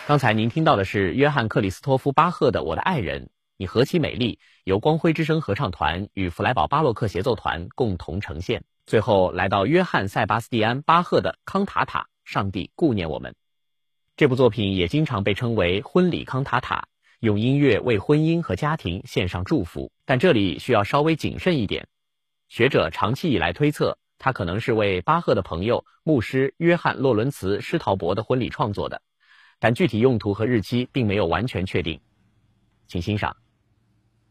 刚才您听到的是约翰克里斯托夫巴赫的《我的爱人，你何其美丽》，由光辉之声合唱团与弗莱堡巴洛克协奏团共同呈现。最后来到约翰塞巴斯蒂安巴赫的康塔塔，上帝顾念我们。这部作品也经常被称为婚礼康塔塔，用音乐为婚姻和家庭献上祝福，但这里需要稍微谨慎一点。学者长期以来推测，他可能是为巴赫的朋友牧师约翰洛伦茨施陶伯的婚礼创作的，但具体用途和日期并没有完全确定。请欣赏。